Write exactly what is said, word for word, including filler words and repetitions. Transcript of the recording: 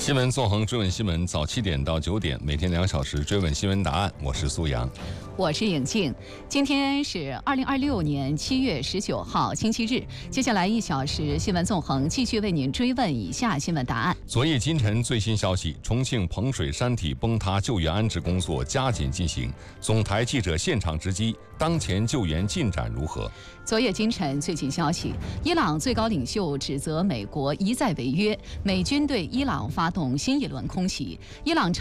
新闻纵横追问新闻，早七点到九点，每天两小时追问新闻答案。我是苏阳， 我是颖静。今天是二零二六年七月十九号，星期日。接下来一小时新闻纵横继续为您追问以下新闻答案。 昨夜今晨最新消息：重庆彭水山体崩塌救援安置工作加紧进行。总台记者现场直击，当前救援进展如何？ 昨夜今晨最新消息：伊朗最高领袖指责美国一再违约，美军对伊朗发动新一轮空袭。伊朗